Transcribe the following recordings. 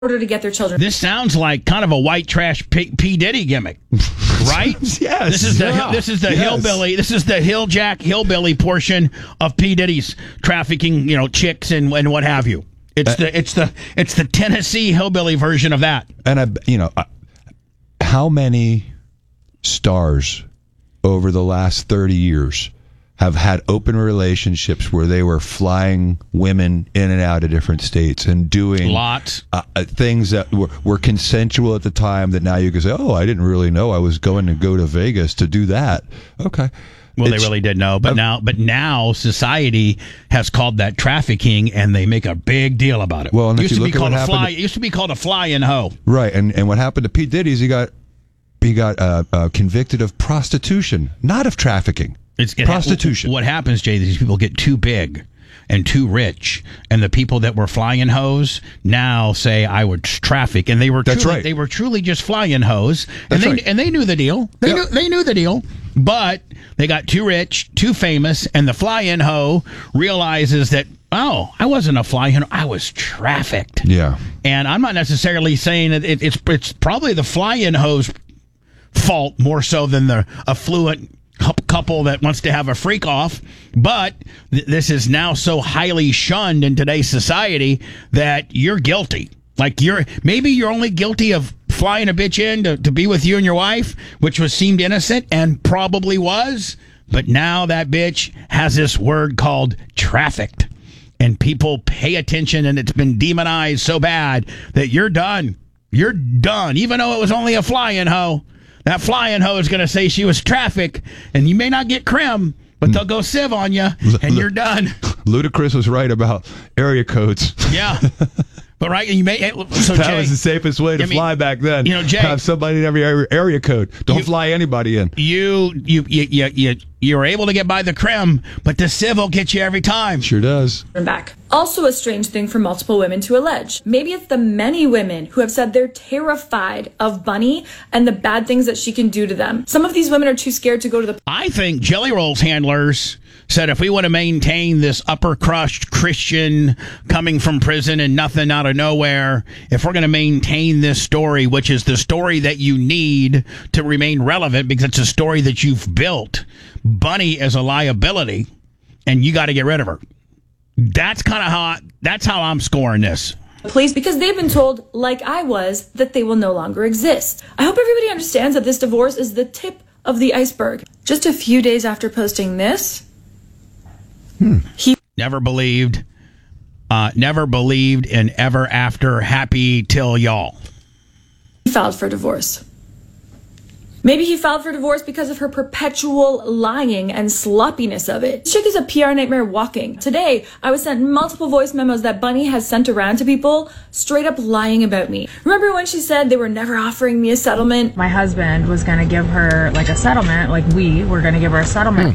order to get their children. This sounds like kind of a white trash P. Diddy gimmick, right? Yes. This is the hillbilly. This is the hillbilly portion of P. Diddy's trafficking, chicks and what have you. It's the Tennessee hillbilly version of that. And how many stars over the last 30 years have had open relationships where they were flying women in and out of different states and doing lots things that were consensual at the time that now you can say, oh, I didn't really know I was going to go to Vegas to do that. Okay. Well, they really did know, but now society has called that trafficking, and they make a big deal about it. Well, and it used to be called a fly-in hoe. Right, and what happened to Pete Diddy is he got convicted of prostitution, not of trafficking. It's prostitution. What happens, Jay? These people get too big and too rich, and the people that were flying hoes now say I would traffic, and they were they were truly just flying hoes, and they knew the deal. They knew the deal, but they got too rich, too famous, and the fly-in hoe realizes that, oh, I wasn't a fly-in, I was trafficked. Yeah, and I'm not necessarily saying that it's probably the fly-in hoe's fault more so than the affluent couple that wants to have a freak off, but this is now so highly shunned in today's society that you're guilty. Like you're only guilty of flying a bitch in to be with you and your wife, which seemed innocent and probably was, but now that bitch has this word called trafficked, and people pay attention, and it's been demonized so bad that you're done. You're done, even though it was only a fly-in hoe. That flying hoe is going to say she was trafficked, and you may not get crim, but they'll go sieve on you, and you're done. Ludacris was right about area codes. Yeah. But right, you may. So that Jay, was the safest way to fly back then. Jay, have somebody in every area code. Don't fly anybody in. You're able to get by the creme, but the sieve will get you every time. Sure does. Back. Also a strange thing for multiple women to allege. Maybe it's the many women who have said they're terrified of Bunny and the bad things that she can do to them. Some of these women are too scared to go to the... I think Jelly Roll's handlers said if we want to maintain this upper crust Christian coming from prison and nothing out of nowhere, if we're going to maintain this story, which is the story that you need to remain relevant because it's a story that you've built, Bunny is a liability and you got to get rid of her. That's how I'm scoring this. Police, because they've been told, like I was, that they will no longer exist. I hope everybody understands that this divorce is the tip of the iceberg. Just a few days after posting this, he never believed in ever after happy till y'all. He filed for divorce. Maybe he filed for divorce because of her perpetual lying and sloppiness of it. This chick is a PR nightmare walking. Today, I was sent multiple voice memos that Bunny has sent around to people straight up lying about me. Remember when she said they were never offering me a settlement? My husband was going to give her a settlement, we were going to give her a settlement.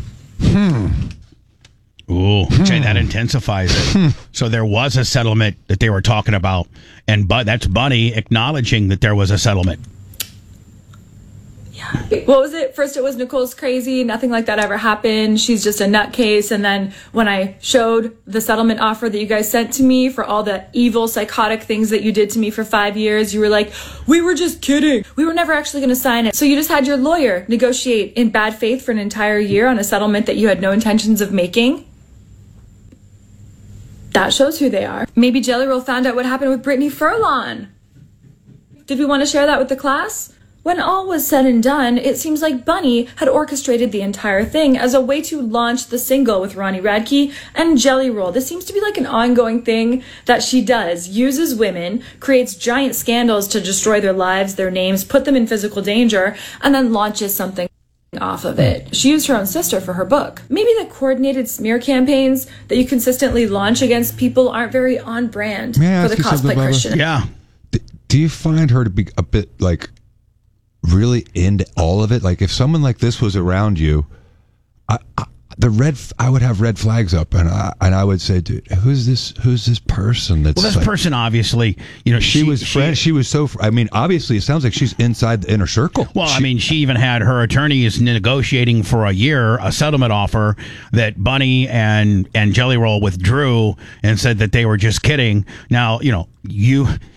Ooh, Jay, that intensifies it. So there was a settlement that they were talking about, but that's Bunny acknowledging that there was a settlement. Yeah. What was it? First it was Nicole's crazy, nothing like that ever happened, she's just a nutcase, and then when I showed the settlement offer that you guys sent to me for all the evil, psychotic things that you did to me for 5 years, you were like, we were just kidding. We were never actually going to sign it. So you just had your lawyer negotiate in bad faith for an entire year on a settlement that you had no intentions of making? That shows who they are. Maybe Jelly Roll found out what happened with Brittany Furlan. Did we want to share that with the class? When all was said and done, it seems like Bunny had orchestrated the entire thing as a way to launch the single with Ronnie Radke and Jelly Roll. This seems to be like an ongoing thing that she does. Uses women, creates giant scandals to destroy their lives, their names, put them in physical danger, and then launches something off of it. She used her own sister for her book. Maybe the coordinated smear campaigns that you consistently launch against people aren't very on brand for the cosplay Christian. Yeah. Do you find her to be a bit really into all of it? If someone like this was around you, I would have red flags up, and I would say, dude, who's this person? That's this person obviously, she was friends. She was so. Obviously, it sounds like she's inside the inner circle. Well, she even had her attorneys negotiating for a year a settlement offer that Bunny and Jelly Roll withdrew and said that they were just kidding. Now,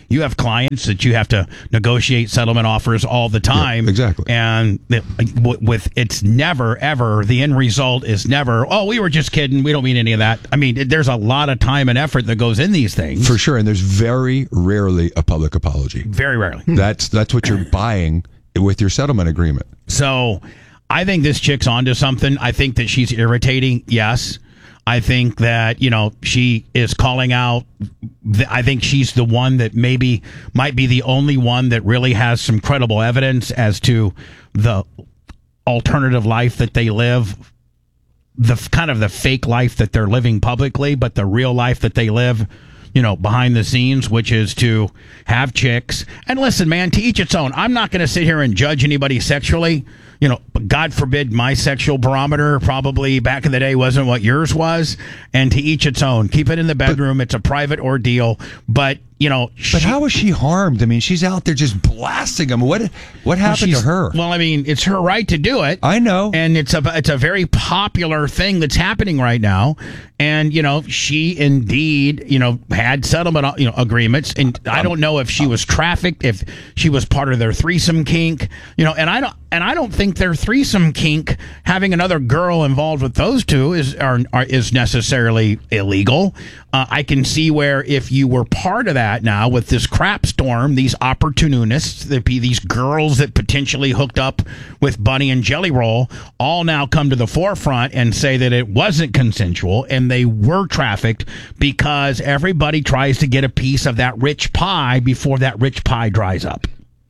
You have clients that you have to negotiate settlement offers all the time. Yeah, exactly. And with it's never, ever, the end result is never, oh, we were just kidding. We don't mean any of that. I mean, there's a lot of time and effort that goes in these things. For sure. And there's very rarely a public apology. Very rarely. That's what you're buying with your settlement agreement. So I think this chick's onto something. I think that she's irritating. Yes. I think that, she is calling out. I think she's the one that maybe might be the only one that really has some credible evidence as to the alternative life that they live, the kind of the fake life that they're living publicly, but the real life that they live, behind the scenes, which is to have chicks. And listen, man, to each its own. I'm not going to sit here and judge anybody sexually. God forbid my sexual barometer probably back in the day wasn't what yours was. And to each its own. Keep it in the bedroom. It's a private ordeal. But, But how was she harmed? I mean, she's out there just blasting them. What happened to her? Well, I mean, it's her right to do it. I know. And it's a very popular thing that's happening right now. And, she indeed, had settlement, agreements. And I don't know if she was trafficked, if she was part of their threesome kink, and I don't think their threesome kink, having another girl involved with those two is necessarily illegal. I can see where if you were part of that now with this crap storm, these opportunists, these girls that potentially hooked up with Bunny and Jelly Roll, all now come to the forefront and say that it wasn't consensual and they were trafficked because everybody tries to get a piece of that rich pie before that rich pie dries up,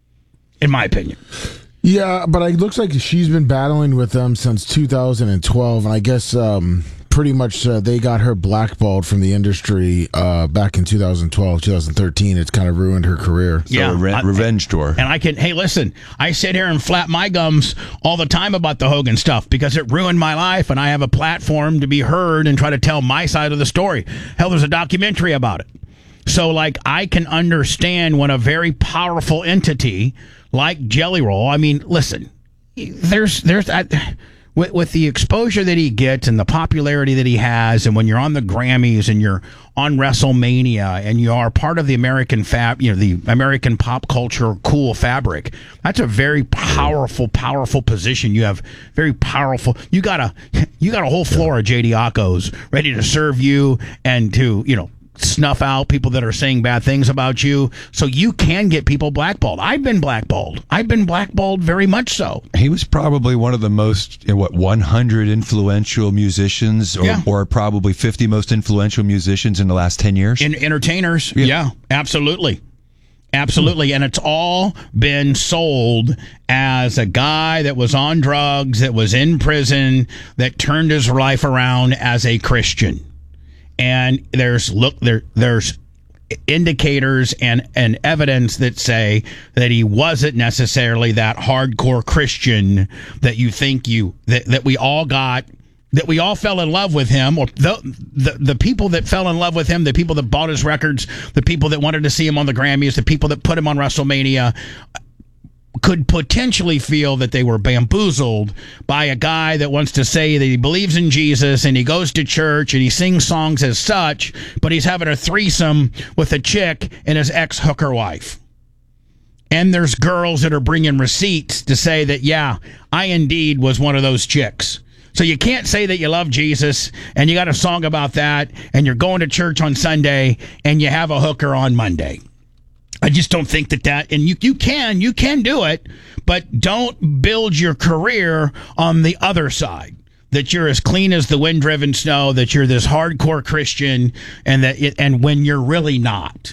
in my opinion. Yeah, but it looks like she's been battling with them since 2012, and I guess pretty much they got her blackballed from the industry back in 2012, 2013. It's kind of ruined her career. So yeah, revenge tour. And hey, listen, I sit here and flap my gums all the time about the Hogan stuff because it ruined my life, and I have a platform to be heard and try to tell my side of the story. Hell, there's a documentary about it. So, I can understand when a very powerful entity like Jelly Roll, I mean, listen, with the exposure that he gets and the popularity that he has, and when you're on the Grammys and you're on WrestleMania and you are part of the American the American pop culture cool fabric, that's a very powerful position. You have very powerful. You got a whole floor of JD Akos ready to serve you and to snuff out people that are saying bad things about you, so you can get people blackballed. I've been blackballed very much so. He was probably one of the most 100 influential musicians or probably 50 most influential musicians in the last 10 years. Entertainers. Yeah, absolutely. And it's all been sold as a guy that was on drugs, that was in prison, that turned his life around as a Christian. And there's indicators and evidence that say that he wasn't necessarily that hardcore Christian that you think that we all got, that we all fell in love with him, or the people that fell in love with him, the people that bought his records, the people that wanted to see him on the Grammys, the people that put him on WrestleMania, could potentially feel that they were bamboozled by a guy that wants to say that he believes in Jesus and he goes to church and he sings songs as such, but he's having a threesome with a chick and his ex-hooker wife. And there's girls that are bringing receipts to say that, yeah, I indeed was one of those chicks. So you can't say that you love Jesus and you got a song about that and you're going to church on Sunday and you have a hooker on Monday. I just don't think that, and you can do it, but don't build your career on the other side. That you're as clean as the wind-driven snow, that you're this hardcore Christian, and when you're really not.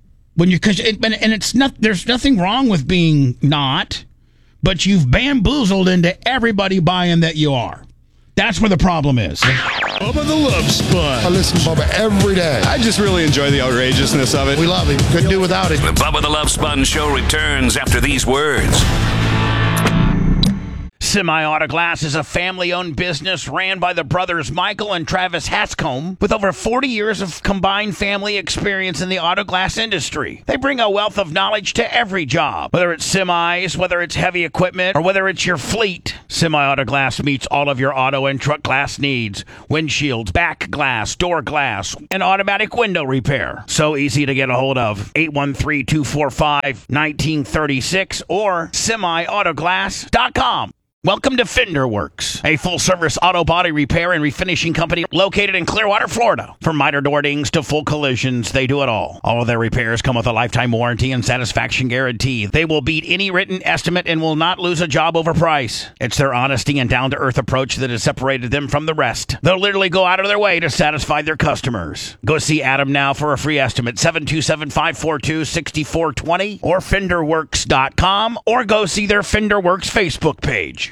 There's nothing wrong with being not, but you've bamboozled into everybody buying that you are. That's where the problem is. Bubba the Love Sponge. I listen to Bubba every day. I just really enjoy the outrageousness of it. We love him. Couldn't do without it. The Bubba the Love Sponge Show returns after these words. Semi Auto Glass is a family-owned business ran by the brothers Michael and Travis Hatscombe with over 40 years of combined family experience in the auto glass industry. They bring a wealth of knowledge to every job, whether it's semis, whether it's heavy equipment, or whether it's your fleet. Semi Auto Glass meets all of your auto and truck glass needs: windshields, back glass, door glass, and automatic window repair. So easy to get a hold of. 813-245-1936 or semiautoglass.com. Welcome to Fender Works, a full-service auto body repair and refinishing company located in Clearwater, Florida. From miter door dings to full collisions, they do it all. All of their repairs come with a lifetime warranty and satisfaction guarantee. They will beat any written estimate and will not lose a job over price. It's their honesty and down-to-earth approach that has separated them from the rest. They'll literally go out of their way to satisfy their customers. Go see Adam now for a free estimate, 727-542-6420 or FenderWorks.com, or go see their Fender Works Facebook page.